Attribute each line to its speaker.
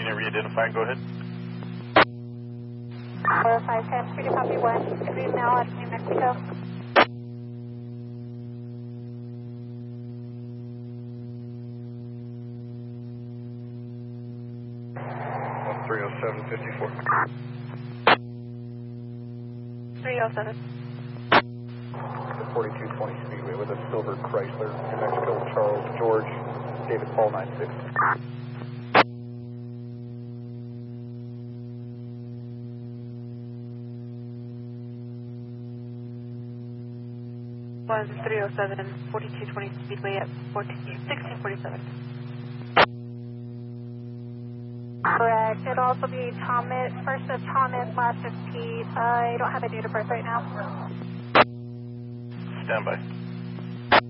Speaker 1: unit re-identify, go ahead.
Speaker 2: 510, Street Copy 1, Green Mail out of New Mexico.
Speaker 3: One 30754.
Speaker 2: 307.
Speaker 3: 4220 Speedway with a silver Chrysler, New Mexico, Charles George, David Paul 96.
Speaker 2: Was 307, 4220 Speedway at 1647. Correct. It'll also be Thomas, first of Thomas, last of Pete. I don't have a date of birth right now.
Speaker 1: Stand by.